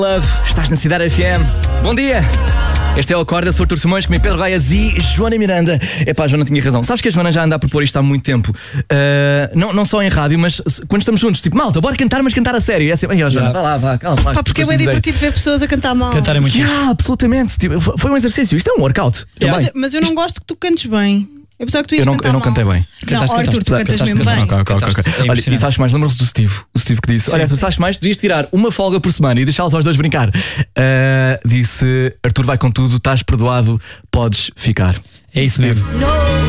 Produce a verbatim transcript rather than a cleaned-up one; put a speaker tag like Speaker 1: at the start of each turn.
Speaker 1: Love, estás na Cidade F M. Bom dia! Este é o Acorda, sou Artur Simões, comigo Pedro Raias e Joana Miranda. Epá, a Joana tinha razão. Sabes que a Joana já anda a propor isto há muito tempo. Uh, não, não só em rádio, mas quando estamos juntos, tipo, malta, bora cantar, mas cantar a sério. E é assim, ai, ó, Joana, vai lá, vá, calma lá.
Speaker 2: Pá, porque é bem divertido ver pessoas a cantar mal.
Speaker 3: Cantar é muito
Speaker 1: yeah, fixe. Absolutamente. Tipo, foi um exercício. Isto é um workout.
Speaker 2: Yeah. Mas, mas eu não isto... gosto que tu cantes bem. Eu pensava que tu ias
Speaker 1: eu não,
Speaker 2: cantar
Speaker 1: eu não
Speaker 2: mal.
Speaker 1: cantei bem.
Speaker 2: Não, Artur, tu cantas mesmo bem.
Speaker 1: Okay, okay, okay. É olha, e sabes mais, lembram-se do Steve? O Steve que disse: sim. Olha, tu sabes mais, devias tirar uma folga por semana e deixá-los aos dois brincar. Uh, disse: Artur, vai com tudo, estás perdoado, podes ficar.
Speaker 3: É isso mesmo.
Speaker 2: No.